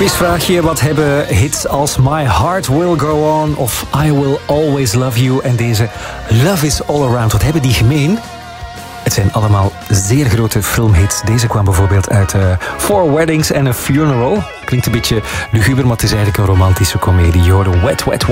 Quizvraagje, wat hebben hits als My Heart Will Go On of I Will Always Love You en deze Love Is All Around, wat hebben die gemeen? Het zijn allemaal zeer grote filmhits. Deze kwam bijvoorbeeld uit Four Weddings and a Funeral. Klinkt een beetje luguber, maar het is eigenlijk een romantische komedie. Je hoorde Wet Wet